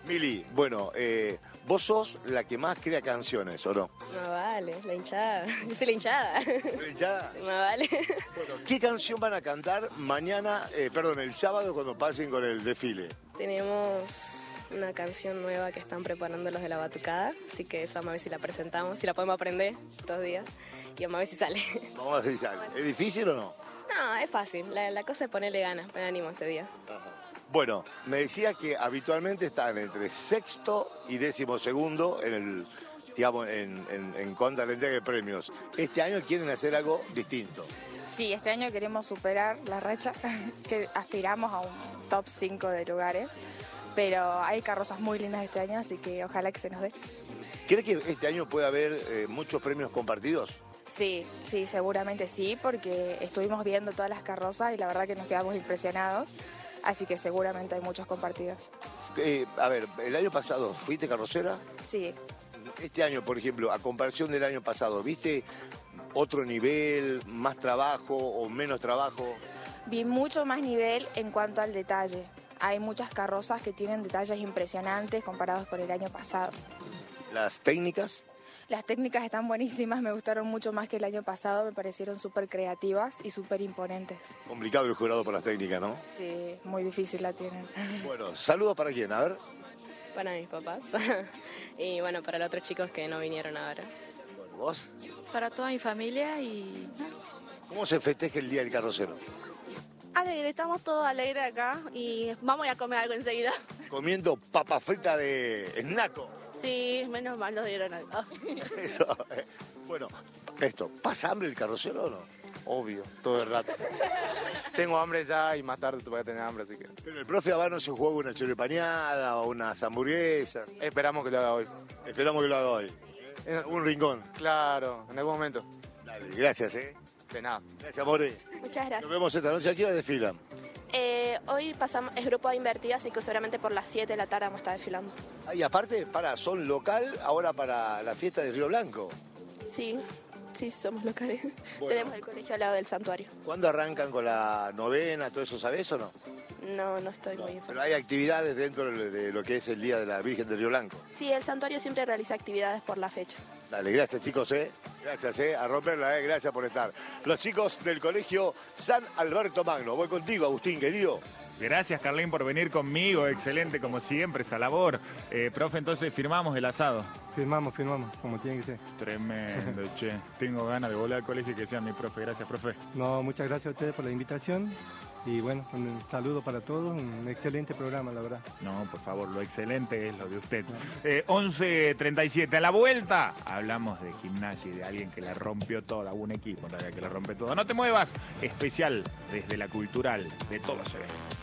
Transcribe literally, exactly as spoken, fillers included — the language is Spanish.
Mili, bueno, eh, vos sos la que más crea canciones, ¿o no? No vale, la hinchada. Yo soy la hinchada. ¿La hinchada? No vale. Bueno, ¿qué canción van a cantar mañana, eh, perdón, el sábado cuando pasen con el desfile? Tenemos una canción nueva que están preparando los de la batucada, así que eso vamos a ver si la presentamos, si la podemos aprender estos días y vamos a ver si sale. Vamos a ver si sale. ¿Es difícil o no? No, es fácil, la, la cosa es ponerle ganas, poner ánimo ese día. Ajá. Bueno, me decía que habitualmente están entre sexto y décimo segundo en el, digamos, en, en, en cuanto a la entrega de premios. Este año quieren hacer algo distinto. Sí, este año queremos superar la racha, que aspiramos a un top cinco de lugares, pero hay carrozas muy lindas este año, así que ojalá que se nos dé. ¿Cree que este año puede haber eh, muchos premios compartidos? Sí, sí, seguramente sí, porque estuvimos viendo todas las carrozas y la verdad que nos quedamos impresionados, así que seguramente hay muchos compartidos. Eh, a ver, el año pasado, ¿fuiste carrocera? Sí. Este año, por ejemplo, a comparación del año pasado, ¿viste otro nivel, más trabajo o menos trabajo? Vi mucho más nivel en cuanto al detalle. Hay muchas carrozas que tienen detalles impresionantes comparados con el año pasado. ¿Las técnicas? Las técnicas están buenísimas, me gustaron mucho más que el año pasado, me parecieron súper creativas y súper imponentes. Complicado el jurado por las técnicas, ¿no? Sí, muy difícil la tienen. Bueno, saludos para quién, a ver. Para mis papás y bueno, para los otros chicos que no vinieron ahora. Bueno, ¿vos? Para toda mi familia y... ¿Cómo se festeja el Día del Carrocero? Alegre, estamos todos alegres acá y vamos a ir a comer algo enseguida. Comiendo papa frita de Snaco. Sí, menos mal nos dieron algo. Eso. eh. Bueno, esto, ¿pasa hambre el carrocero o no? Obvio, todo el rato. Tengo hambre ya y más tarde voy a tener hambre, así que... Pero el profe Habano se juega una chorepañada o unas hamburguesas. Esperamos que lo haga hoy. Esperamos que lo haga hoy. En algún rincón. Claro, en algún momento. Dale, gracias, ¿eh? De nada. Gracias, More. Muchas gracias. Nos vemos esta noche. ¿A qué hora desfilan? Eh, hoy pasamos, es grupo de invertidas, así que seguramente por las siete de la tarde vamos a estar desfilando. Ah, y aparte, para, son local ahora para la fiesta de Río Blanco. Sí, sí, somos locales. Bueno. Tenemos el colegio al lado del santuario. ¿Cuándo arrancan con la novena, todo eso, sabés o no? No, no estoy muy Pero informada. hay actividades dentro de lo que es el Día de la Virgen de Río Blanco. Sí, el santuario siempre realiza actividades por la fecha. Dale, gracias chicos, ¿eh? Gracias, ¿eh? A romperla, ¿eh? Gracias por estar. Los chicos del Colegio San Alberto Magno. Voy contigo, Agustín, querido. Gracias, Carlín, por venir conmigo. Excelente, como siempre, esa labor. Eh, profe, entonces firmamos el asado. Firmamos, firmamos, como tiene que ser. Tremendo, che. Tengo ganas de volver al colegio y que sea mi profe. Gracias, profe. No, muchas gracias a ustedes por la invitación. Y bueno, un saludo para todos, un excelente programa, la verdad. No, por favor, lo excelente es lo de usted. Eh, once treinta y siete, a la vuelta hablamos de gimnasia y de alguien que la rompió toda, un equipo en realidad que la rompe toda. No te muevas, especial desde la cultural, de todo se ve.